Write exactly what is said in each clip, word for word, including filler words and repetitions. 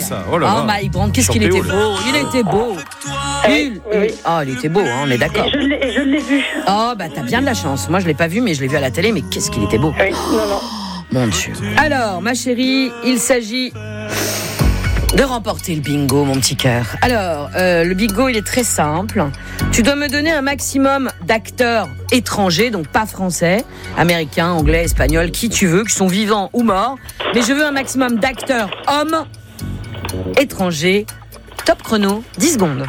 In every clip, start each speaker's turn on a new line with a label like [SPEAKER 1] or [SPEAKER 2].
[SPEAKER 1] ça. Oh là là.
[SPEAKER 2] Oh my God, qu'est-ce qu'il était beau. Il était beau. Il, il... Oh, il était beau, hein, on est d'accord.
[SPEAKER 3] Et je l'ai, et je l'ai vu.
[SPEAKER 2] Oh, bah t'as bien de la chance. Moi, je l'ai pas vu, mais je l'ai vu à la télé. Mais qu'est-ce qu'il était beau.
[SPEAKER 3] Oui, non, non.
[SPEAKER 2] Mon Dieu. Alors, ma chérie, il s'agit de remporter le bingo, mon petit cœur. Alors, euh, le bingo, il est très simple. Tu dois me donner un maximum d'acteurs étrangers, donc pas français, américains, anglais, espagnols, qui tu veux, qui sont vivants ou morts. Mais je veux un maximum d'acteurs hommes étrangers. Top chrono, dix secondes.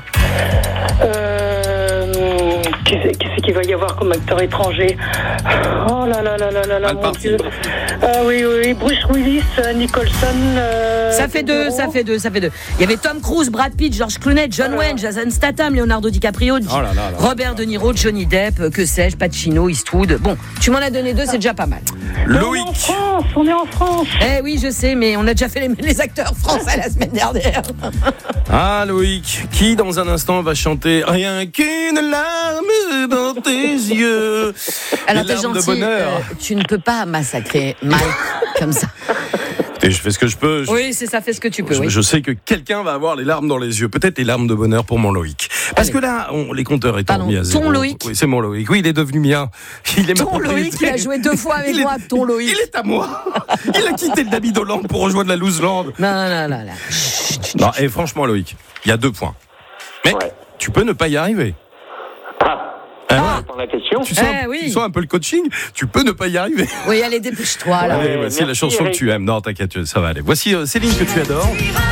[SPEAKER 3] Euh, qu'est-ce, qu'est-ce qu'il va y avoir comme acteur étranger? Oh là là là là là là,
[SPEAKER 1] Mal
[SPEAKER 3] mon
[SPEAKER 1] parti.
[SPEAKER 3] Dieu. Euh, oui, oui, oui, Bruce Willis, euh, Nicholson. Euh,
[SPEAKER 2] Ça fait deux, ça fait deux, ça fait deux. Il y avait Tom Cruise, Brad Pitt, George Clooney, John Wayne, Jason Statham, Leonardo DiCaprio,
[SPEAKER 1] Oh là là là.
[SPEAKER 2] Robert De Niro, Johnny Depp, que sais-je, Pacino, Eastwood. Bon, tu m'en as donné deux, c'est déjà pas mal.
[SPEAKER 3] Mais
[SPEAKER 1] Loïc.
[SPEAKER 3] On est en France, on est en France.
[SPEAKER 2] Eh oui, je sais, mais on a déjà fait les, les acteurs français la semaine dernière.
[SPEAKER 1] Ah Loïc, qui dans un instant va chanter Rien qu'une larme dans tes yeux.
[SPEAKER 2] Alors
[SPEAKER 1] Les
[SPEAKER 2] t'es
[SPEAKER 1] larmes de
[SPEAKER 2] gentil,
[SPEAKER 1] bonheur.
[SPEAKER 2] euh, tu ne peux pas massacrer Mike comme ça.
[SPEAKER 1] Et je fais ce que je peux. Je,
[SPEAKER 2] Oui, c'est ça, fais ce que tu peux.
[SPEAKER 1] je-
[SPEAKER 2] Oui.
[SPEAKER 1] je sais que quelqu'un va avoir les larmes dans les yeux. Peut-être les larmes de bonheur pour mon Loïc. Parce
[SPEAKER 2] Allez.
[SPEAKER 1] que là, on, les compteurs étant
[SPEAKER 2] Pardon,
[SPEAKER 1] mis à
[SPEAKER 2] ton
[SPEAKER 1] zéro.
[SPEAKER 2] Loïc
[SPEAKER 1] Oui, c'est mon Loïc. Oui, il est devenu mien. Il est ma
[SPEAKER 2] Ton Loïc,
[SPEAKER 1] propriété.
[SPEAKER 2] il a joué deux fois avec
[SPEAKER 1] Il est-
[SPEAKER 2] moi, ton Loïc.
[SPEAKER 1] Il est à moi. Il a quitté le David Hollande pour rejoindre la Loseland.
[SPEAKER 2] Non, non, non, non.
[SPEAKER 1] Non, et franchement, Loïc, il y a deux points. Mais
[SPEAKER 4] Ouais.
[SPEAKER 1] tu peux ne pas y arriver.
[SPEAKER 4] Ah,
[SPEAKER 1] Hein,
[SPEAKER 2] Ah.
[SPEAKER 4] pour la question.
[SPEAKER 1] tu, sens,
[SPEAKER 2] Eh oui.
[SPEAKER 1] tu sens un peu le coaching. Tu peux ne pas y arriver.
[SPEAKER 2] Oui, allez, dépêche-toi là.
[SPEAKER 1] Allez, voici
[SPEAKER 4] merci,
[SPEAKER 1] la chanson
[SPEAKER 4] Eric.
[SPEAKER 1] que tu aimes. Non, t'inquiète, ça va aller. Voici euh, Céline que tu adores.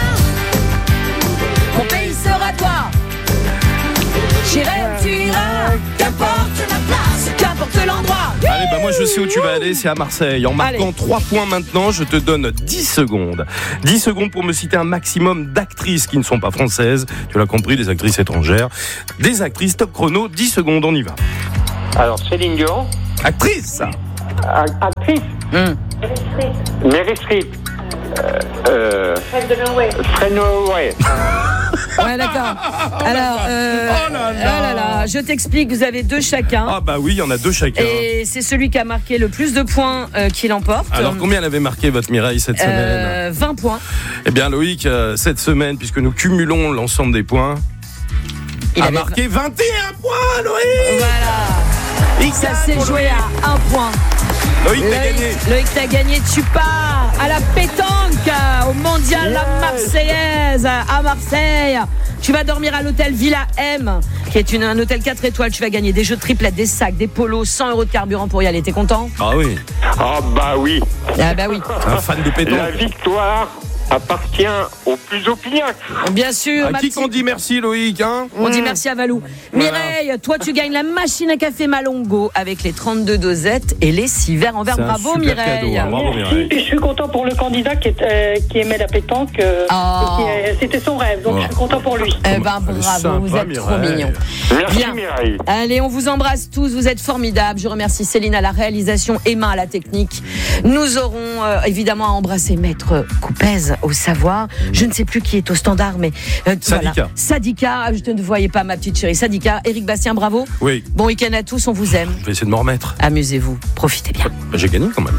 [SPEAKER 2] Mon pays sera toi. J'irai où tu iras. Qu'importe la place, qu'importe l'endroit.
[SPEAKER 1] Allez, bah moi je sais où tu vas aller, c'est à Marseille. En marquant
[SPEAKER 2] Allez.
[SPEAKER 1] trois points maintenant, je te donne dix secondes. dix secondes pour me citer un maximum d'actrices qui ne sont pas françaises. Tu l'as compris, des actrices étrangères. Des actrices, top chrono, dix secondes, on y va.
[SPEAKER 4] Alors, Céline Dion,
[SPEAKER 1] Actrice
[SPEAKER 4] a- actrice,
[SPEAKER 2] Hum.
[SPEAKER 4] Meryl Streep, euh, euh, Fred Holloway.
[SPEAKER 2] Ouais, d'accord. Alors, euh,
[SPEAKER 1] Oh là là.
[SPEAKER 2] oh là là, je t'explique, vous avez deux chacun.
[SPEAKER 1] Ah bah oui, il y en a deux chacun.
[SPEAKER 2] Et c'est celui qui a marqué le plus de points euh, qui l'emporte.
[SPEAKER 1] Alors combien elle avait marqué votre Mireille cette semaine?
[SPEAKER 2] Euh, vingt points.
[SPEAKER 1] Eh bien Loïc, euh, cette semaine, puisque nous cumulons l'ensemble des points,
[SPEAKER 2] Il
[SPEAKER 1] a
[SPEAKER 2] avait
[SPEAKER 1] marqué vingt et un points, Loïc.
[SPEAKER 2] Voilà.
[SPEAKER 1] Il
[SPEAKER 2] Ça
[SPEAKER 1] gagne
[SPEAKER 2] s'est
[SPEAKER 1] pour
[SPEAKER 2] joué
[SPEAKER 1] Loïc.
[SPEAKER 2] à un point.
[SPEAKER 1] Loïc, t'as gagné.
[SPEAKER 2] Loïc, Loïc, t'as gagné. Tu pars à la pétanque, au mondial La Marseillaise, à Marseille. Tu vas dormir à l'hôtel Villa M, qui est une, un hôtel quatre étoiles. Tu vas gagner des jeux de triplette, des sacs, des polos, cent euros de carburant pour y aller. T'es content?
[SPEAKER 1] Ah oui,
[SPEAKER 4] Ah bah oui,
[SPEAKER 2] Ah bah oui.
[SPEAKER 1] un fan de
[SPEAKER 4] la
[SPEAKER 1] pétanque.
[SPEAKER 4] victoire appartient au plus opiniâtre.
[SPEAKER 2] Bien sûr,
[SPEAKER 1] À
[SPEAKER 2] ma
[SPEAKER 1] qui
[SPEAKER 2] petite-
[SPEAKER 1] qu'on dit merci, Loïc, hein?
[SPEAKER 2] On dit merci à Valou.
[SPEAKER 1] Voilà.
[SPEAKER 2] Mireille, toi tu gagnes la machine à café Malongo avec les trente-deux dosettes et les six verres en verre.
[SPEAKER 1] C'est un
[SPEAKER 2] Bravo
[SPEAKER 1] super
[SPEAKER 2] Mireille.
[SPEAKER 1] cadeau, hein. Bravo,
[SPEAKER 3] Merci.
[SPEAKER 1] Mireille.
[SPEAKER 3] Et je suis content pour le candidat qui, est, euh, qui aimait la pétanque. euh,
[SPEAKER 2] Oh.
[SPEAKER 3] et qui, euh, c'était son rêve, donc
[SPEAKER 1] Oh.
[SPEAKER 3] je suis content pour lui.
[SPEAKER 2] Eh ben
[SPEAKER 1] Elle est
[SPEAKER 2] bravo,
[SPEAKER 1] sympa,
[SPEAKER 2] vous êtes trop
[SPEAKER 1] Mireille.
[SPEAKER 2] mignons.
[SPEAKER 4] Merci
[SPEAKER 2] Bien.
[SPEAKER 4] Mireille.
[SPEAKER 2] Allez, on vous embrasse tous, vous êtes formidables. Je remercie Céline à la réalisation, Emma à la technique. Nous aurons euh, évidemment à embrasser Maître Coupez au savoir. Je ne sais plus qui est au standard, mais euh,
[SPEAKER 1] Sadika.
[SPEAKER 2] voilà. Sadika, ah, je ne voyais pas ma petite chérie. Sadika, Éric Bastien, bravo.
[SPEAKER 1] Oui,
[SPEAKER 2] Bon week-end à tous, on vous aime.
[SPEAKER 1] je vais essayer de m'en remettre.
[SPEAKER 2] Amusez-vous, profitez bien.
[SPEAKER 1] Bah, j'ai gagné quand même.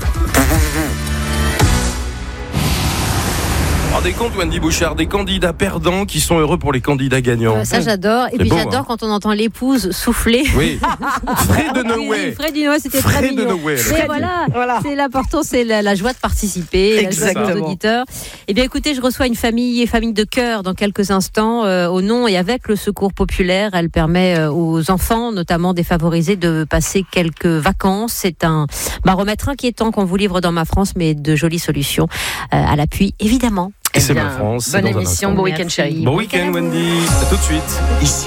[SPEAKER 1] Rendez compte, Wendy Bouchard, des candidats perdants qui sont heureux pour les candidats gagnants.
[SPEAKER 5] Euh, ça j'adore. Et
[SPEAKER 1] C'est
[SPEAKER 5] puis
[SPEAKER 1] beau,
[SPEAKER 5] j'adore
[SPEAKER 1] hein.
[SPEAKER 5] quand on entend l'épouse souffler.
[SPEAKER 1] Oui, Fred de
[SPEAKER 5] Oui,
[SPEAKER 1] Noé.
[SPEAKER 5] Fred Noé, c'était très
[SPEAKER 1] Fred de
[SPEAKER 5] mignon.
[SPEAKER 1] Noé.
[SPEAKER 5] Mais voilà,
[SPEAKER 2] Voilà.
[SPEAKER 5] c'est l'important, c'est la, la joie de participer, la joie
[SPEAKER 2] Exactement.
[SPEAKER 5] des auditeurs. Eh bien, écoutez, je reçois une famille, famille de cœur dans quelques instants, euh, au nom et avec le Secours populaire. Elle permet euh, aux enfants, notamment défavorisés, de passer quelques vacances. C'est un baromètre inquiétant qu'on vous livre dans Ma France, mais de jolies solutions euh, à l'appui, évidemment.
[SPEAKER 1] Et c'est
[SPEAKER 2] Eh bien,
[SPEAKER 1] ma France. c'est
[SPEAKER 2] Bonne
[SPEAKER 1] dans un
[SPEAKER 2] émission,
[SPEAKER 1] instant.
[SPEAKER 2] bon week-end
[SPEAKER 5] Merci.
[SPEAKER 2] chérie.
[SPEAKER 1] Bon week-end, Wendy. À tout de suite.
[SPEAKER 6] Ici.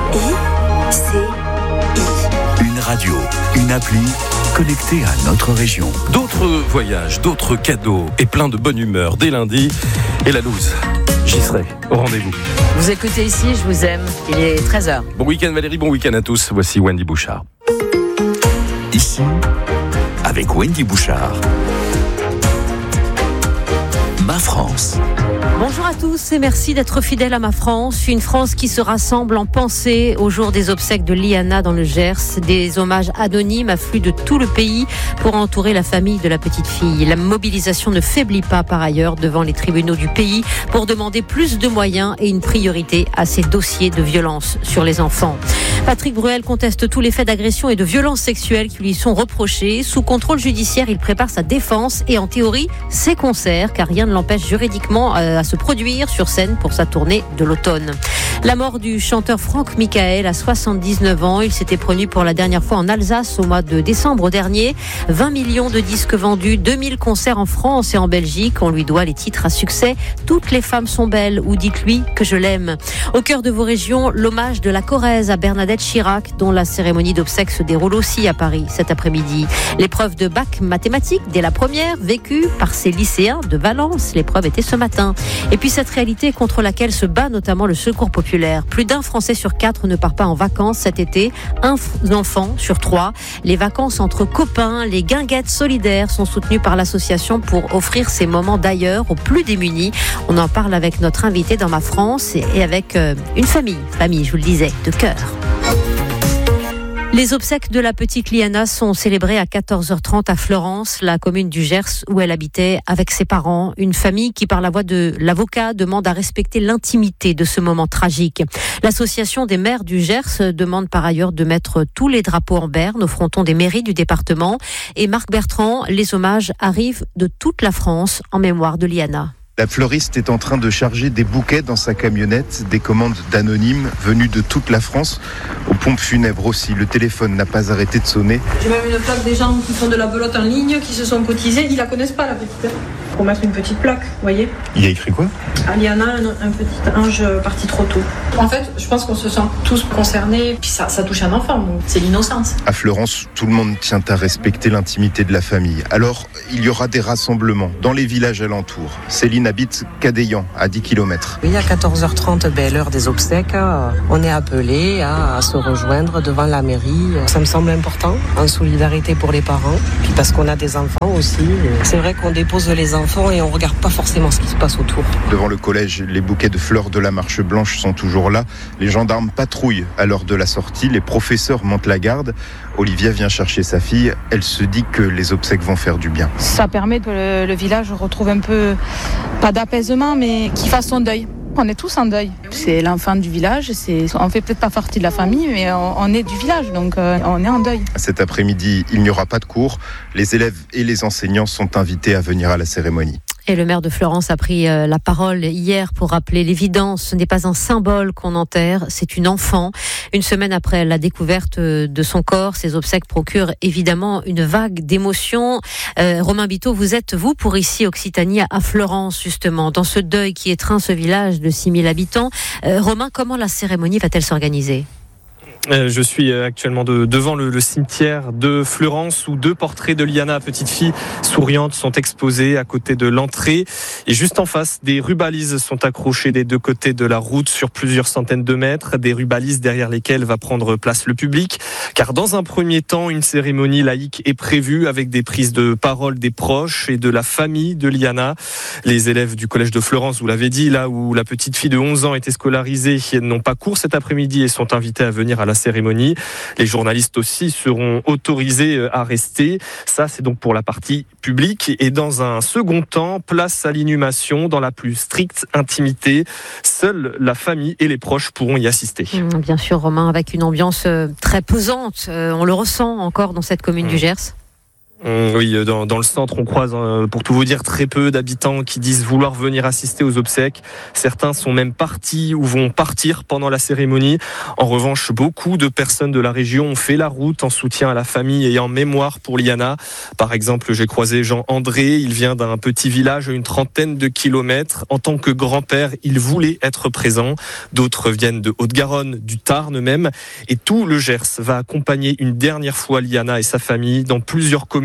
[SPEAKER 6] Une radio, une appli connectée à notre région.
[SPEAKER 1] D'autres voyages, d'autres cadeaux et plein de bonne humeur dès lundi. Et la loose, j'y serai au rendez-vous.
[SPEAKER 2] Vous écoutez ici, je vous aime. Il est treize heures.
[SPEAKER 1] Bon week-end Valérie, bon week-end à tous. Voici Wendy Bouchard.
[SPEAKER 6] Ici, avec Wendy Bouchard. Ma France.
[SPEAKER 5] Bonjour à tous et merci d'être fidèles à Ma France. Une France qui se rassemble en pensée au jour des obsèques de Liana dans le Gers. Des hommages anonymes affluent de tout le pays pour entourer la famille de la petite fille. La mobilisation ne faiblit pas par ailleurs devant les tribunaux du pays pour demander plus de moyens et une priorité à ces dossiers de violence sur les enfants. Patrick Bruel conteste tous les faits d'agression et de violence sexuelle qui lui sont reprochés. Sous contrôle judiciaire, il prépare sa défense et en théorie ses concerts, car rien ne l'empêche juridiquement à se produire sur scène pour sa tournée de l'automne. La mort du chanteur Franck Michael à soixante-dix-neuf ans. Il s'était produit pour la dernière fois en Alsace au mois de décembre dernier. vingt millions de disques vendus, deux mille concerts en France et en Belgique. On lui doit les titres à succès. Toutes les femmes sont belles ou dites-lui que je l'aime. Au cœur de vos régions, l'hommage de la Corrèze à Bernadette Chirac, dont la cérémonie d'obsèques se déroule aussi à Paris cet après-midi. L'épreuve de bac mathématiques dès la première, vécue par ces lycéens de Valence. L'épreuve était ce matin. Et puis cette réalité contre laquelle se bat notamment le Secours populaire. Plus d'un Français sur quatre ne part pas en vacances cet été. Un enfant sur trois. Les vacances entre copains, les guinguettes solidaires sont soutenues par l'association pour offrir ces moments d'ailleurs aux plus démunis. On en parle avec notre invité dans Ma France et avec une famille, famille, je vous le disais, de cœur. Les obsèques de la petite Liana sont célébrées à quatorze heures trente à Fleurance, la commune du Gers où elle habitait avec ses parents. Une famille qui, par la voix de l'avocat, demande à respecter l'intimité de ce moment tragique. L'association des maires du Gers demande par ailleurs de mettre tous les drapeaux en berne au fronton des mairies du département. Et Marc Bertrand, les hommages arrivent de toute la France en mémoire de Liana.
[SPEAKER 7] La fleuriste est en train de charger des bouquets dans sa camionnette, des commandes d'anonymes venus de toute la France. Aux pompes funèbres aussi, le téléphone n'a pas arrêté de sonner.
[SPEAKER 8] J'ai même une plaque des gens qui font de la belote en ligne, qui se sont cotisés, ils la connaissent pas la petite. Pour mettre une petite plaque, vous voyez.
[SPEAKER 7] Il y a écrit quoi ?
[SPEAKER 8] Aliana, un, un petit ange parti trop tôt. En fait, je pense qu'on se sent tous concernés, puis ça, ça touche un enfant, donc c'est l'innocence.
[SPEAKER 7] À Fleurance, tout le monde tient à respecter l'intimité de la famille. Alors, il y aura des rassemblements dans les villages alentours. Céline habite Cadéan, à dix kilomètres.
[SPEAKER 9] Oui, à quatorze heures trente, ben, l'heure des obsèques, on est appelé à, à se rejoindre devant la mairie. Ça me semble important, en solidarité pour les parents, puis parce qu'on a des enfants aussi. C'est vrai qu'on dépose les enfants et on regarde pas forcément ce qui se passe autour.
[SPEAKER 7] Devant le collège, les bouquets de fleurs de la Marche Blanche sont toujours là. Les gendarmes patrouillent à l'heure de la sortie. Les professeurs montent la garde. Olivia vient chercher sa fille. Elle se dit que les obsèques vont faire du bien.
[SPEAKER 10] Ça permet que le, le village retrouve un peu, pas d'apaisement, mais qu'il fasse son deuil. On est tous en deuil. C'est l'enfant du village. C'est, on fait peut-être pas partie de la famille, mais on, on est du village, donc euh, on est en deuil.
[SPEAKER 7] Cet après-midi, il n'y aura pas de cours. Les élèves et les enseignants sont invités à venir à la cérémonie.
[SPEAKER 5] Et le maire de Fleurance a pris la parole hier pour rappeler l'évidence. Ce n'est pas un symbole qu'on enterre, c'est une enfant. Une semaine après la découverte de son corps, ces obsèques procurent évidemment une vague d'émotions. Euh, Romain Biteau, vous êtes, vous, pour ici Occitanie, à Fleurance, justement, dans ce deuil qui étreint ce village de six mille habitants. Euh, Romain, comment la cérémonie va-t-elle s'organiser ?
[SPEAKER 11] Euh, je suis actuellement de, devant le, le cimetière de Fleurance où deux portraits de Liana, petite fille souriante, sont exposés à côté de l'entrée. Et juste en face, des rubalises sont accrochées des deux côtés de la route sur plusieurs centaines de mètres. Des rubalises derrière lesquelles va prendre place le public. Car dans un premier temps, une cérémonie laïque est prévue avec des prises de parole des proches et de la famille de Liana. Les élèves du collège de Fleurance, vous l'avez dit, là où la petite fille de onze ans était scolarisée, n'ont pas cours cet après-midi et sont invités à venir à la cérémonie. Les journalistes aussi seront autorisés à rester. Ça, c'est donc pour la partie publique. Et dans un second temps, place à l'inhumation dans la plus stricte intimité. Seule la famille et les proches pourront y assister.
[SPEAKER 5] Bien sûr, Romain, avec une ambiance très pesante. On le ressent encore dans cette commune mmh. du Gers.
[SPEAKER 11] Oui, dans, dans le centre, on croise, pour tout vous dire, très peu d'habitants qui disent vouloir venir assister aux obsèques. Certains sont même partis ou vont partir pendant la cérémonie. En revanche, beaucoup de personnes de la région ont fait la route en soutien à la famille et en mémoire pour Liana. Par exemple, j'ai croisé Jean-André. Il vient d'un petit village à une trentaine de kilomètres. En tant que grand-père, il voulait être présent. D'autres viennent de Haute-Garonne, du Tarn même. Et tout le Gers va accompagner une dernière fois Liana et sa famille dans plusieurs communes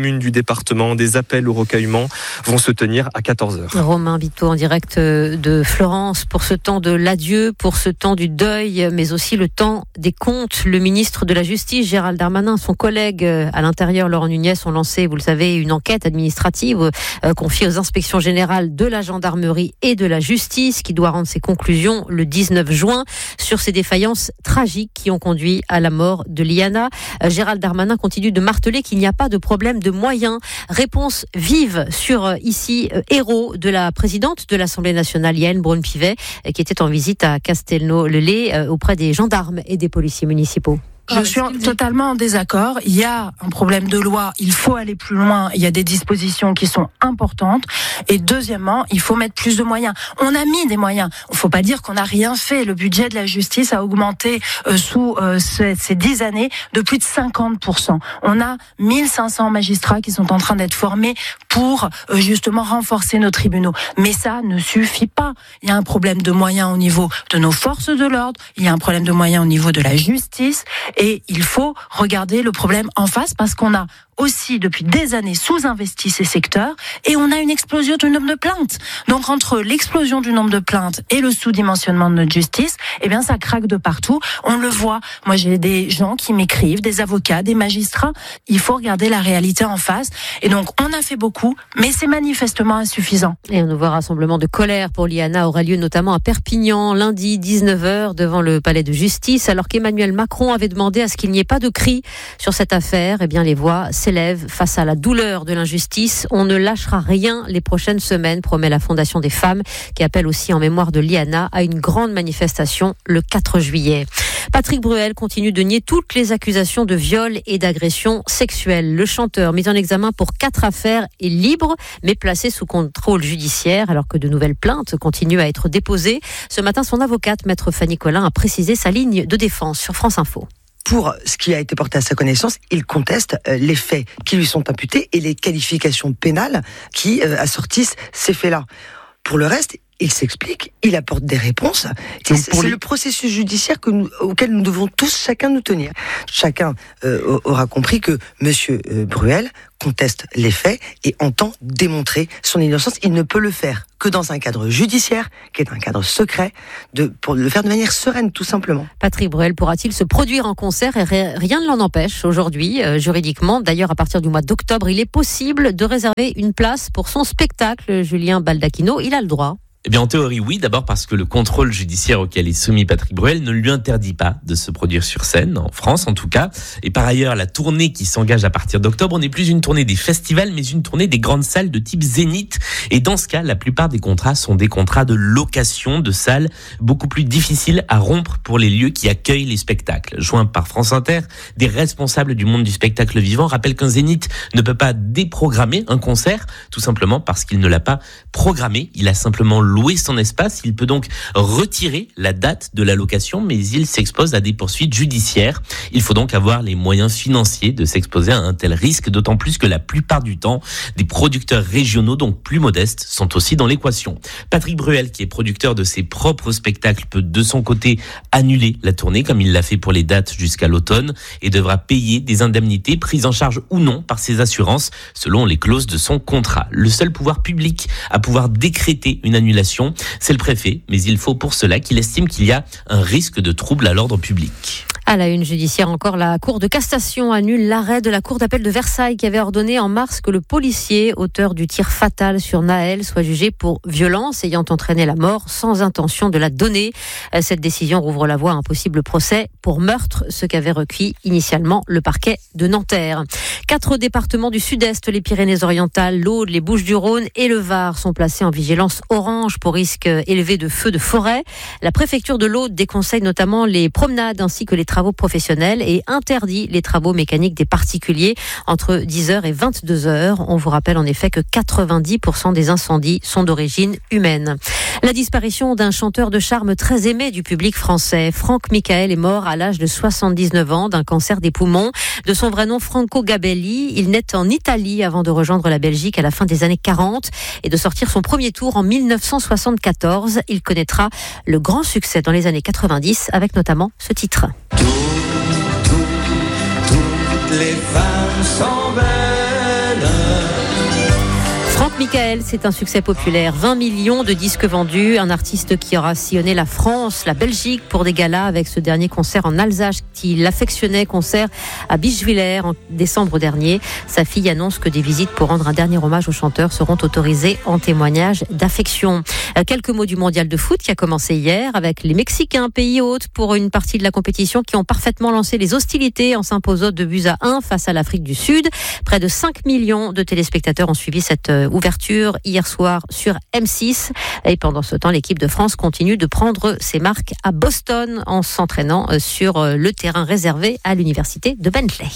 [SPEAKER 11] communes du département. Des appels au recueillement vont se tenir à quatorze heures.
[SPEAKER 5] Romain Biteau en direct de Florence pour ce temps de l'adieu, pour ce temps du deuil, mais aussi le temps des comptes. Le ministre de la Justice, Gérald Darmanin, son collègue à l'intérieur, Laurent Nunez, ont lancé, vous le savez, une enquête administrative euh, confiée aux inspections générales de la gendarmerie et de la justice qui doit rendre ses conclusions le dix-neuf juin sur ces défaillances tragiques qui ont conduit à la mort de Liana. Euh, Gérald Darmanin continue de marteler qu'il n'y a pas de problème de moyens. Réponse vive sur euh, ici euh, héros de la présidente de l'Assemblée nationale, Yaël Braun-Pivet, euh, qui était en visite à Castelnau-le-Lay euh, auprès des gendarmes et des policiers municipaux.
[SPEAKER 12] Je suis en, totalement en désaccord. Il y a un problème de loi. Il faut aller plus loin. Il y a des dispositions qui sont importantes. Et deuxièmement, il faut mettre plus de moyens. On a mis des moyens. Il ne faut pas dire qu'on n'a rien fait. Le budget de la justice a augmenté euh, sous euh, ces, ces dix années de plus de cinquante pour cent. On a mille cinq cents magistrats qui sont en train d'être formés pour euh, justement renforcer nos tribunaux. Mais ça ne suffit pas. Il y a un problème de moyens au niveau de nos forces de l'ordre. Il y a un problème de moyens au niveau de la justice. Et il faut regarder le problème en face parce qu'on a aussi depuis des années sous-investi ces secteurs et on a une explosion du nombre de plaintes. Donc entre l'explosion du nombre de plaintes et le sous-dimensionnement de notre justice, eh bien ça craque de partout. On le voit. Moi j'ai des gens qui m'écrivent, des avocats, des magistrats. Il faut regarder la réalité en face. Et donc on a fait beaucoup, mais c'est manifestement insuffisant.
[SPEAKER 5] Et un nouveau rassemblement de colère pour Liana aura lieu notamment à Perpignan, lundi dix-neuf heures devant le palais de justice, alors qu'Emmanuel Macron avait demandé à ce qu'il n'y ait pas de cris sur cette affaire. Eh bien les voix s'élève face à la douleur de l'injustice. On ne lâchera rien les prochaines semaines, promet la Fondation des femmes, qui appelle aussi en mémoire de Liana à une grande manifestation le quatre juillet. Patrick Bruel continue de nier toutes les accusations de viol et d'agression sexuelle. Le chanteur, mis en examen pour quatre affaires, est libre, mais placé sous contrôle judiciaire, alors que de nouvelles plaintes continuent à être déposées. Ce matin, son avocate, maître Fanny Collin, a précisé sa ligne de défense sur France Info.
[SPEAKER 13] Pour ce qui a été porté à sa connaissance, il conteste les faits qui lui sont imputés et les qualifications pénales qui assortissent ces faits-là. Pour le reste, il s'explique, il apporte des réponses. Et c'est, c'est le processus judiciaire que nous, auquel nous devons tous chacun nous tenir. Chacun euh, aura compris que Monsieur euh, Bruel conteste les faits et entend démontrer son innocence. Il ne peut le faire que dans un cadre judiciaire, qui est un cadre secret, de, pour le faire de manière sereine, tout simplement.
[SPEAKER 5] Patrick Bruel pourra-t-il se produire en concert? Et rien ne l'en empêche aujourd'hui, euh, juridiquement. D'ailleurs, à partir du mois d'octobre, il est possible de réserver une place pour son spectacle. Julien Baldacchino, il a le droit.
[SPEAKER 14] Eh bien, en théorie, oui. D'abord parce que le contrôle judiciaire auquel est soumis Patrick Bruel ne lui interdit pas de se produire sur scène, en France en tout cas. Et par ailleurs, la tournée qui s'engage à partir d'octobre n'est plus une tournée des festivals, mais une tournée des grandes salles de type Zénith. Et dans ce cas, la plupart des contrats sont des contrats de location de salles, beaucoup plus difficiles à rompre pour les lieux qui accueillent les spectacles. Joints par France Inter, des responsables du monde du spectacle vivant rappellent qu'un Zénith ne peut pas déprogrammer un concert, tout simplement parce qu'il ne l'a pas programmé. Il a simplement louer son espace. Il peut donc retirer la date de la location, mais il s'expose à des poursuites judiciaires. Il faut donc avoir les moyens financiers de s'exposer à un tel risque, d'autant plus que la plupart du temps, des producteurs régionaux, donc plus modestes, sont aussi dans l'équation. Patrick Bruel, qui est producteur de ses propres spectacles, peut de son côté annuler la tournée, comme il l'a fait pour les dates jusqu'à l'automne, et devra payer des indemnités prises en charge ou non par ses assurances, selon les clauses de son contrat. Le seul pouvoir public à pouvoir décréter une annulation, c'est le préfet, mais il faut pour cela qu'il estime qu'il y a un risque de trouble à l'ordre public.
[SPEAKER 5] À la une judiciaire encore, la Cour de cassation annule l'arrêt de la Cour d'appel de Versailles qui avait ordonné en mars que le policier, auteur du tir fatal sur Naël, soit jugé pour violence ayant entraîné la mort sans intention de la donner. Cette décision rouvre la voie à un possible procès pour meurtre, ce qu'avait requis initialement le parquet de Nanterre. Quatre départements du sud-est, les Pyrénées-Orientales, l'Aude, les Bouches-du-Rhône et le Var sont placés en vigilance orange pour risque élevé de feux de forêt. La préfecture de l'Aude déconseille notamment les promenades ainsi que les travaux professionnels et interdit les travaux mécaniques des particuliers entre dix heures et vingt-deux heures. On vous rappelle en effet que quatre-vingt-dix pour cent des incendies sont d'origine humaine. La disparition d'un chanteur de charme très aimé du public français. Franck Michael est mort à l'âge de soixante-dix-neuf ans d'un cancer des poumons. De son vrai nom, Franco Gabelli, il naît en Italie avant de rejoindre la Belgique à la fin des années quarante et de sortir son premier tour en mille neuf cent soixante-quatorze. Il connaîtra le grand succès dans les années quatre-vingt-dix avec notamment ce titre.
[SPEAKER 15] Toutes les femmes sont belles,
[SPEAKER 5] Chante Michael, c'est un succès populaire. vingt millions de disques vendus. Un artiste qui aura sillonné la France, la Belgique pour des galas avec ce dernier concert en Alsace qu'il affectionnait, concert à Bischwiller en décembre dernier. Sa fille annonce que des visites pour rendre un dernier hommage au chanteur seront autorisées en témoignage d'affection. Quelques mots du mondial de foot qui a commencé hier avec les Mexicains, pays hôte pour une partie de la compétition, qui ont parfaitement lancé les hostilités en s'imposant deux buts à un face à l'Afrique du Sud. Près de cinq millions de téléspectateurs ont suivi cette ouverture hier soir sur M six. Et pendant ce temps, l'équipe de France continue de prendre ses marques à Boston en s'entraînant sur le terrain réservé à l'université de Bentley.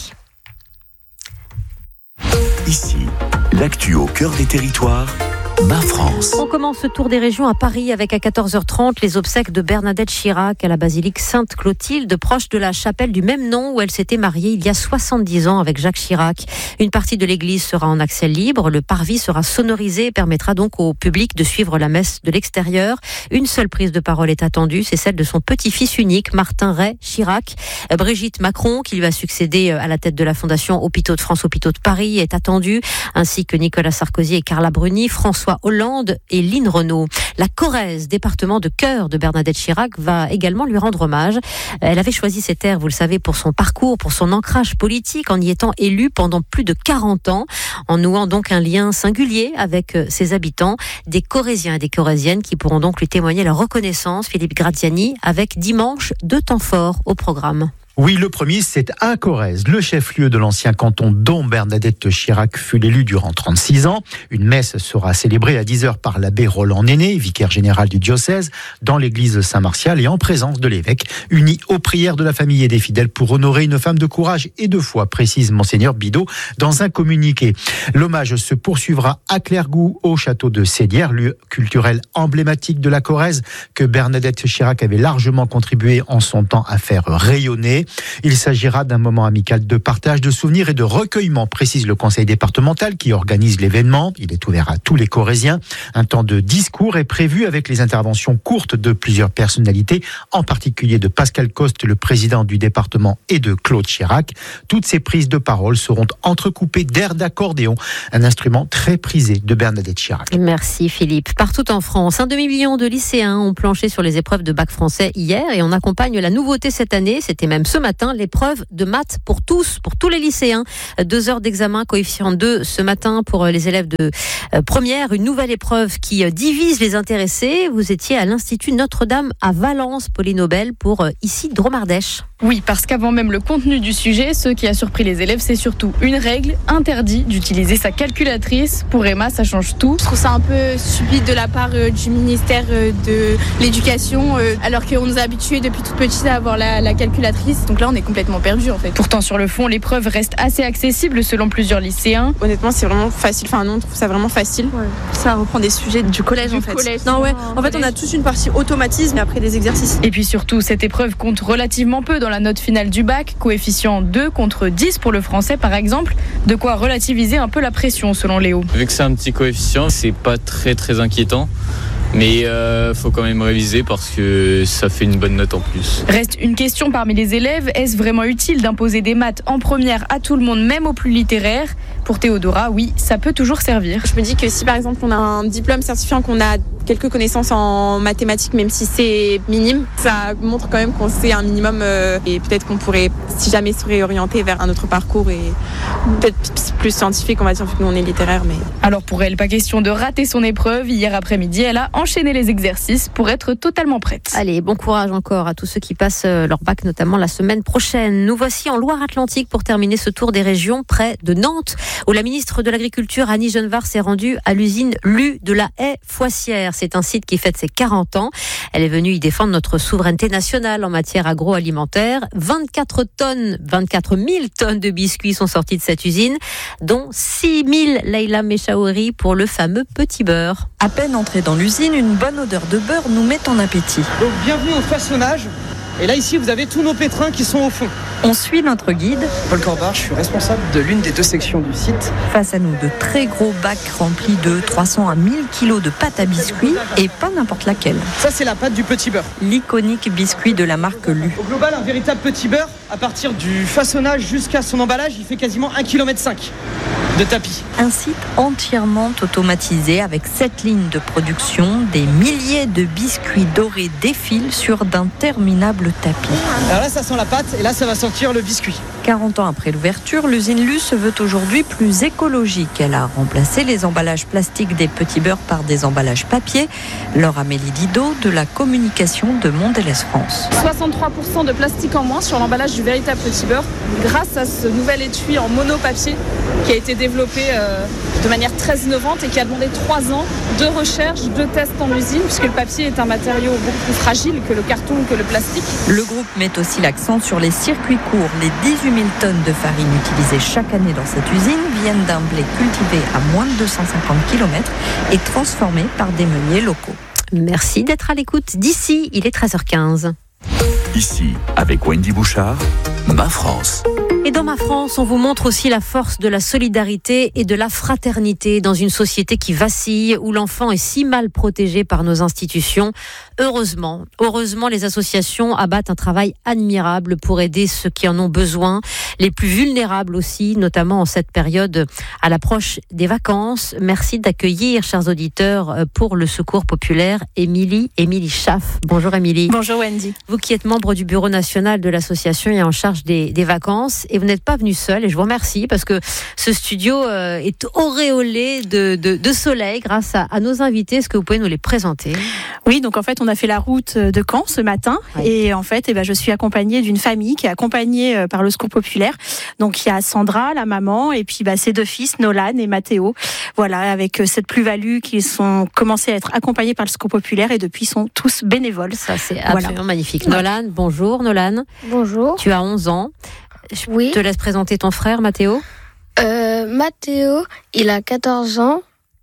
[SPEAKER 6] Ici, l'actu au cœur des territoires. Ma France.
[SPEAKER 5] On commence ce tour des régions à Paris avec à quatorze heures trente les obsèques de Bernadette Chirac à la basilique Sainte-Clotilde, proche de la chapelle du même nom où elle s'était mariée il y a soixante-dix ans avec Jacques Chirac. Une partie de l'église sera en accès libre, le parvis sera sonorisé et permettra donc au public de suivre la messe de l'extérieur. Une seule prise de parole est attendue, c'est celle de son petit-fils unique, Martin Ray Chirac. Brigitte Macron, qui lui a succédé à la tête de la fondation Hôpitaux de France, Hôpitaux de Paris, est attendue, ainsi que Nicolas Sarkozy et Carla Bruni, François Hollande et Lynn Renault. La Corrèze, département de cœur de Bernadette Chirac, va également lui rendre hommage. Elle avait choisi ces terres, vous le savez, pour son parcours, pour son ancrage politique, en y étant élue pendant plus de quarante ans, en nouant donc un lien singulier avec ses habitants, des Corréziens et des Corréziennes qui pourront donc lui témoigner leur reconnaissance. Philippe Graziani, avec dimanche deux temps forts au programme.
[SPEAKER 15] Oui, le premier, c'est à Corrèze, le chef-lieu de l'ancien canton dont Bernadette Chirac fut l'élu durant trente-six ans. Une messe sera célébrée à dix heures par l'abbé Roland Néné, vicaire général du diocèse, dans l'église Saint-Martial et en présence de l'évêque, uni aux prières de la famille et des fidèles pour honorer une femme de courage et de foi, précise Monseigneur Bidot dans un communiqué. L'hommage se poursuivra à Clairgou, au château de Sédières, lieu culturel emblématique de la Corrèze, que Bernadette Chirac avait largement contribué en son temps à faire rayonner. Il s'agira d'un moment amical de partage de souvenirs et de recueillement, précise le conseil départemental qui organise l'événement. Il est ouvert à tous les Corréziens. Un temps de discours est prévu avec les interventions courtes de plusieurs personnalités, en particulier de Pascal Coste, le président du département, et de Claude Chirac. Toutes ces prises de parole seront entrecoupées d'airs d'accordéon, un instrument très prisé de Bernadette Chirac.
[SPEAKER 5] Merci Philippe. Partout en France, un demi-million de lycéens ont planché sur les épreuves de bac français hier et on accompagne la nouveauté cette année. C'était même ce matin, l'épreuve de maths pour tous, pour tous les lycéens. Deux heures d'examen, coefficient deux ce matin pour les élèves de première. Une nouvelle épreuve qui divise les intéressés. Vous étiez à l'Institut Notre-Dame à Valence, Pauline Aubel, pour ici Dromardèche.
[SPEAKER 16] Oui, parce qu'avant même le contenu du sujet, ce qui a surpris les élèves, c'est surtout une règle, interdit d'utiliser sa calculatrice. Pour Emma, ça change tout.
[SPEAKER 17] Je trouve ça un peu stupide de la part euh, du ministère euh, de l'Éducation, euh, alors qu'on nous a habitués depuis toute petite à avoir la, la calculatrice. Donc là, on est complètement perdu en fait.
[SPEAKER 16] Pourtant, sur le fond, l'épreuve reste assez accessible selon plusieurs lycéens.
[SPEAKER 17] Honnêtement, c'est vraiment facile. Enfin, non, on trouve ça vraiment facile. Ouais.
[SPEAKER 18] Ça reprend des sujets du collège
[SPEAKER 17] du
[SPEAKER 18] en fait.
[SPEAKER 17] Collège,
[SPEAKER 18] non, ouais. En fait, on a tous une partie automatisme et après des exercices.
[SPEAKER 16] Et puis surtout, cette épreuve compte relativement peu dans la note finale du bac, coefficient deux contre dix pour le français par exemple, de quoi relativiser un peu la pression selon Léo.
[SPEAKER 19] Vu que c'est un petit coefficient, c'est pas très très inquiétant. Mais euh, faut quand même réviser parce que ça fait une bonne note en plus.
[SPEAKER 16] Reste une question parmi les élèves, est-ce vraiment utile d'imposer des maths en première à tout le monde, même aux plus littéraires ? Pour Théodora, oui, ça peut toujours servir.
[SPEAKER 17] Je me dis que si par exemple on a un diplôme certifiant qu'on a quelques connaissances en mathématiques, même si c'est minime, ça montre quand même qu'on sait un minimum euh, et peut-être qu'on pourrait, si jamais, se réorienter vers un autre parcours et peut-être plus scientifique, on va dire, vu que nous on est littéraire. Mais...
[SPEAKER 16] Alors pour elle, pas question de rater son épreuve. Hier après-midi, elle a enchaîné les exercices pour être totalement prête.
[SPEAKER 5] Allez, bon courage encore à tous ceux qui passent leur bac, notamment la semaine prochaine. Nous voici en Loire-Atlantique pour terminer ce tour des régions près de Nantes, où la ministre de l'Agriculture, Annie Genevard, s'est rendue à l'usine Lu de la Haie-Foissière. C'est un site qui fête ses quarante ans. Elle est venue y défendre notre souveraineté nationale en matière agroalimentaire. vingt-quatre tonnes, vingt-quatre mille tonnes de biscuits sont sorties de cette usine, dont six mille Leïla Mechaouri pour le fameux petit beurre.
[SPEAKER 20] À peine entrée dans l'usine, une bonne odeur de beurre nous met en appétit.
[SPEAKER 21] Donc bienvenue au façonnage. Et là ici vous avez tous nos pétrins qui sont au fond.
[SPEAKER 20] On suit notre guide.
[SPEAKER 21] Paul Corbard, je suis responsable de l'une des deux sections du site.
[SPEAKER 20] Face à nous, de très gros bacs remplis de trois cents à mille kilos de pâte à biscuits et pas n'importe laquelle.
[SPEAKER 21] Ça c'est la pâte du petit beurre.
[SPEAKER 20] L'iconique biscuit de la marque Lu.
[SPEAKER 21] Au global, un véritable petit beurre, à partir du façonnage jusqu'à son emballage, il fait quasiment un virgule cinq kilomètre. de tapis.
[SPEAKER 20] Un site entièrement automatisé avec sept lignes de production. Des milliers de biscuits dorés défilent sur d'interminables tapis.
[SPEAKER 21] Alors là, ça sent la pâte et là, ça va sortir le biscuit.
[SPEAKER 20] quarante ans après l'ouverture, l'usine Lu se veut aujourd'hui plus écologique. Elle a remplacé les emballages plastiques des petits beurres par des emballages papier. Laure Amélie Didot de la communication de Mondelez France.
[SPEAKER 16] soixante-trois pour cent de plastique en moins sur l'emballage du véritable petit beurre grâce à ce nouvel étui en monopapier qui a été développé euh, de manière très innovante et qui a demandé trois ans de recherche, de tests en usine puisque le papier est un matériau beaucoup plus fragile que le carton ou que le plastique.
[SPEAKER 20] Le groupe met aussi l'accent sur les circuits courts. Les dix-huit mille tonnes de farine utilisées chaque année dans cette usine viennent d'un blé cultivé à moins de deux cent cinquante kilomètres et transformé par des meuniers locaux.
[SPEAKER 5] Merci d'être à l'écoute d'ici, il est treize heures quinze.
[SPEAKER 6] Ici, avec Wendy Bouchard, Ma France.
[SPEAKER 5] Et dans Ma France, on vous montre aussi la force de la solidarité et de la fraternité dans une société qui vacille, où l'enfant est si mal protégé par nos institutions. Heureusement, heureusement, les associations abattent un travail admirable pour aider ceux qui en ont besoin, les plus vulnérables aussi, notamment en cette période à l'approche des vacances. Merci d'accueillir, chers auditeurs, pour le Secours populaire, Émilie, Émilie Schaff. Bonjour Émilie.
[SPEAKER 3] Bonjour Wendy.
[SPEAKER 5] Vous qui êtes membre du bureau national de l'association et en charge des, des vacances, et vous n'êtes pas venue seule, et je vous remercie parce que ce studio euh, est auréolé de, de, de soleil grâce à, à nos invités. Est-ce que vous pouvez nous les présenter ?
[SPEAKER 3] Oui, donc en fait, on a fait la route de Caen ce matin, oui. et en fait, eh ben, je suis accompagnée d'une famille qui est accompagnée par le Secours populaire. Donc il y a Sandra, la maman, et puis bah, ses deux fils, Nolan et Mathéo. Voilà, avec cette plus-value qu'ils sont commencés à être accompagnés par le Secours populaire et depuis sont tous bénévoles.
[SPEAKER 5] Ça, c'est absolument voilà. magnifique.
[SPEAKER 3] Ouais.
[SPEAKER 5] Nolan, bonjour Nolan.
[SPEAKER 22] Bonjour.
[SPEAKER 5] Tu as onze ans. Je
[SPEAKER 22] oui.
[SPEAKER 5] te laisse présenter ton frère, Mathéo.
[SPEAKER 22] Euh, Mathéo, il a quatorze ans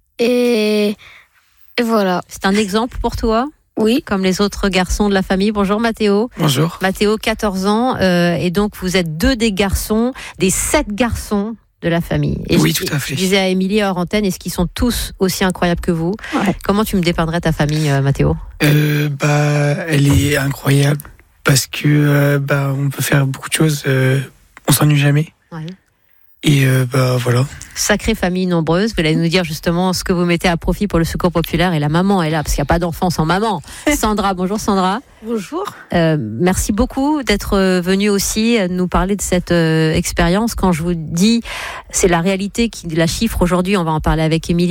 [SPEAKER 22] et, et voilà.
[SPEAKER 5] C'est un exemple pour toi ?
[SPEAKER 22] Oui.
[SPEAKER 5] Comme les autres garçons de la famille. Bonjour Mathéo.
[SPEAKER 23] Bonjour.
[SPEAKER 5] Mathéo, quatorze ans, euh, et donc vous êtes deux des garçons, des sept garçons de la famille. Et
[SPEAKER 23] oui,
[SPEAKER 5] je,
[SPEAKER 23] tout à fait.
[SPEAKER 5] Je disais à Émilie hors antenne, est-ce qu'ils sont tous aussi incroyables que vous ?
[SPEAKER 3] Ouais.
[SPEAKER 5] Comment tu me dépeindrais ta famille, euh, Mathéo ?
[SPEAKER 23] euh, bah, Elle est incroyable parce que euh, bah, on peut faire beaucoup de choses, euh, on s'ennuie jamais.
[SPEAKER 5] Ouais.
[SPEAKER 23] Et euh, bah voilà.
[SPEAKER 5] Sacrée famille nombreuse. Vous allez nous dire justement ce que vous mettez à profit pour le Secours populaire. Et la maman est là, parce qu'il n'y a pas d'enfant sans maman. Sandra, bonjour Sandra.
[SPEAKER 22] Bonjour.
[SPEAKER 5] Euh, merci beaucoup d'être venue aussi nous parler de cette euh, expérience. Quand je vous dis, c'est la réalité qui la chiffre aujourd'hui, on va en parler avec Émilie.